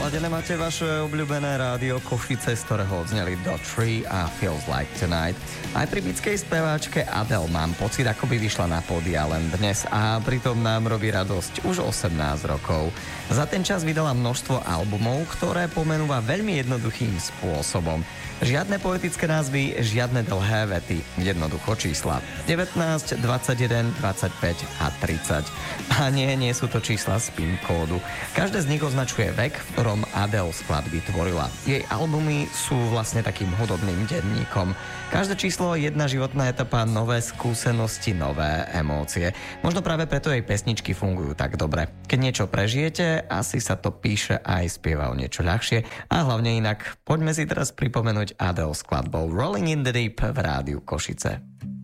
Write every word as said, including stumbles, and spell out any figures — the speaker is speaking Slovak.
Naladené máte vaše obľúbené rádio Košice, z ktorého odzneli The Tree a Feels Like Tonight. Aj pri britskej speváčke Adele mám pocit, ako by vyšla na pódia len dnes a pritom nám robí radosť už osemnásť rokov. Za ten čas vydala množstvo albumov, ktoré pomenúva veľmi jednoduchým spôsobom. Žiadne poetické názvy, žiadne dlhé vety, jednoducho čísla. devätnásť, dvadsaťjeden, dvadsaťpäť a tridsať. A nie, nie sú to čísla z PIN kódu. Každé z nich označuje vek, v ktorom Adele skladby tvorila. Jej albumy sú vlastne takým hudobným denníkom. Každé číslo je jedna životná etapa, nové skúsenosti, nové emócie. Možno práve preto jej pesničky fungujú tak dobre. Keď niečo prežijete, asi sa to píše aj spieva o niečo ľahšie. A hlavne inak, poďme si teraz pripomenúť Adele skladbou Rolling in the Deep v rádiu Košice.